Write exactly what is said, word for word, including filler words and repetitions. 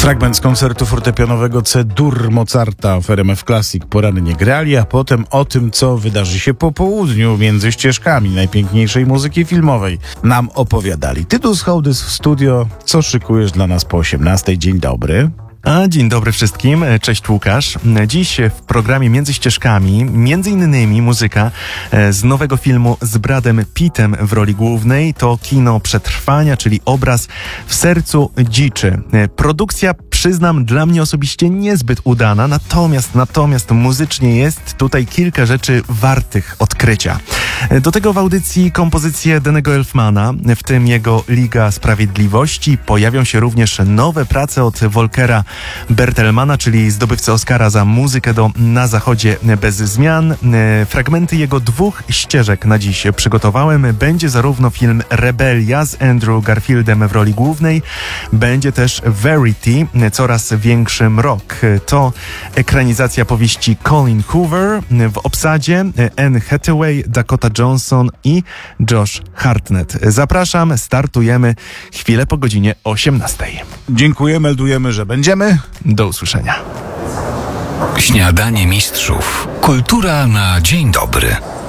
Fragment z koncertu fortepianowego C-dur Mozarta w R M F Classic porannie grali, a potem o tym, co wydarzy się po południu między ścieżkami najpiękniejszej muzyki filmowej, nam opowiadali. Tytus Hołdys w studio. Co szykujesz dla nas po osiemnastej? Dzień dobry. A dzień dobry wszystkim, cześć Łukasz. Dziś w programie Między ścieżkami między innymi muzyka z nowego filmu z Bradem Pittem w roli głównej. To kino przetrwania, czyli obraz w sercu dziczy. Produkcja, przyznam, dla mnie osobiście niezbyt udana, natomiast, natomiast muzycznie jest tutaj kilka rzeczy wartych odkrycia. Do tego w audycji kompozycje Dennego Elfmana, w tym jego Liga Sprawiedliwości. Pojawią się również nowe prace od Volkera Bertelmana, czyli zdobywcy Oscara za muzykę do Na Zachodzie bez zmian. Fragmenty jego dwóch ścieżek na dziś przygotowałem. Będzie zarówno film Rebelia z Andrew Garfieldem w roli głównej, będzie też Verity, coraz większy mrok. To ekranizacja powieści Colin Hoover, w obsadzie Anne Hathaway, Dakota Johnson i Josh Hartnett. Zapraszam, startujemy chwilę po godzinie osiemnastej. Dziękuję, meldujemy, że będziemy. Do usłyszenia. Śniadanie mistrzów. Kultura na dzień dobry.